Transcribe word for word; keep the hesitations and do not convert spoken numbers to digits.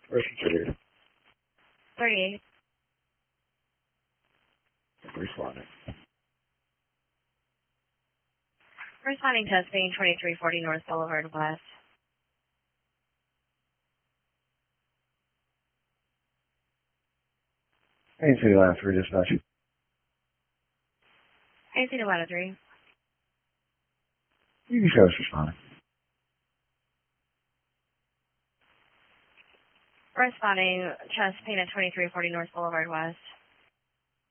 Where's the thirty-eight. Responding. Responding testing twenty-three forty North Boulevard West. Hey, City Line three dispatch. A C Nevada three. You can show us responding. Responding Chesapeake twenty-three forty North Boulevard West.